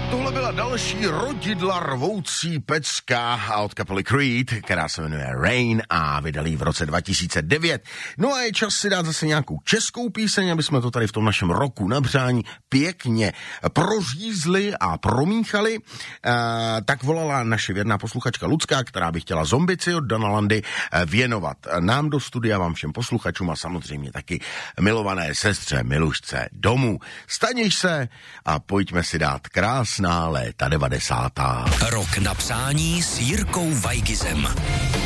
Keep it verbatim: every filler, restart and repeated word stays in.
Tohle byla další rodidla rvoucí pecka od kapely Creed, která se jmenuje Rain a vydali ji v roce dva tisíce devět. No a je čas si dát zase nějakou českou píseň, aby jsme to tady v tom našem roku na přání pěkně prořízli a promíchali. E, tak volala naše věrná posluchačka Lucka, která by chtěla Zombici od Dana Landy věnovat nám do studia, vám všem posluchačům a samozřejmě taky milované sestře Milušce domů. Staněš se a pojďme si dát krásná léta devadesátá. Rok na přání s Jirkou Vajgizem.